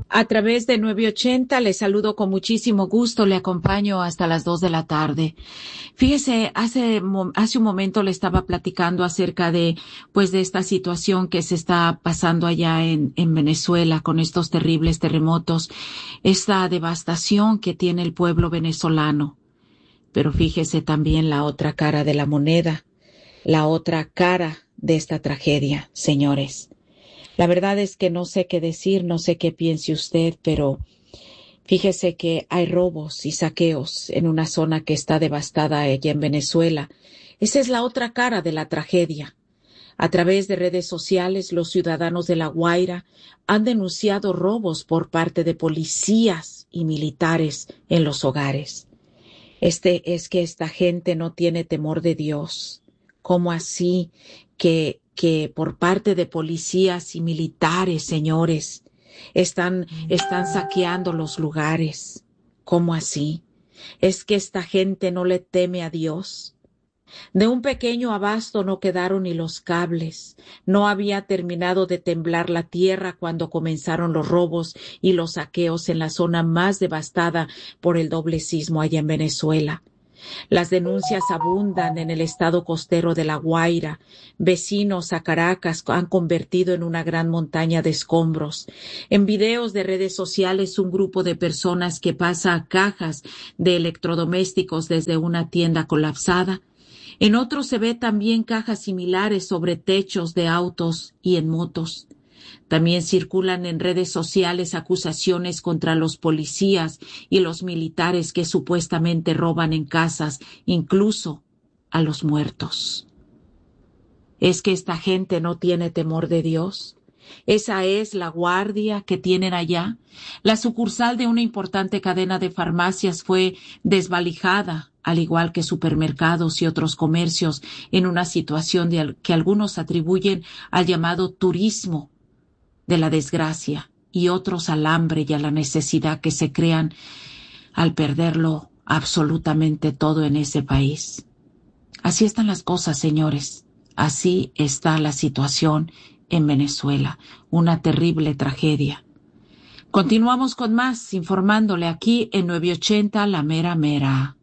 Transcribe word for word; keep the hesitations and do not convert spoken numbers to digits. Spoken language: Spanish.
A través de nueve ochenta le saludo con muchísimo gusto, le acompaño hasta las dos de la tarde. Fíjese, hace, hace un momento le estaba platicando acerca de, pues, de esta situación que se está pasando allá en, en Venezuela con estos terribles terremotos, esta devastación que tiene el pueblo venezolano. Pero fíjese también la otra cara de la moneda, la otra cara de esta tragedia, señores. La verdad es que no sé qué decir, no sé qué piense usted, pero fíjese que hay robos y saqueos en una zona que está devastada allá en Venezuela. Esa es la otra cara de la tragedia. A través de redes sociales, los ciudadanos de La Guaira han denunciado robos por parte de policías y militares en los hogares. Este es que esta gente no tiene temor de Dios. ¿Cómo así que que por parte de policías y militares, señores, están, están saqueando los lugares? ¿Cómo así? ¿Es que esta gente no le teme a Dios? De un pequeño abasto no quedaron ni los cables. No había terminado de temblar la tierra cuando comenzaron los robos y los saqueos en la zona más devastada por el doble sismo allá en Venezuela. Las denuncias abundan en el estado costero de La Guaira. Vecinos a Caracas han convertido en una gran montaña de escombros. En videos de redes sociales, un grupo de personas que pasa cajas de electrodomésticos desde una tienda colapsada. En otros se ve también cajas similares sobre techos de autos y en motos. También circulan en redes sociales acusaciones contra los policías y los militares que supuestamente roban en casas, incluso a los muertos. ¿Es que esta gente no tiene temor de Dios? ¿Esa es la guardia que tienen allá? La sucursal de una importante cadena de farmacias fue desvalijada, al igual que supermercados y otros comercios, en una situación de que algunos atribuyen al llamado turismo de la desgracia y otros al hambre y a la necesidad que se crean al perderlo absolutamente todo en ese país. Así están las cosas, señores. Así está la situación en Venezuela. Una terrible tragedia. Continuamos con más, informándole aquí en nueve ochenta La Mera Mera.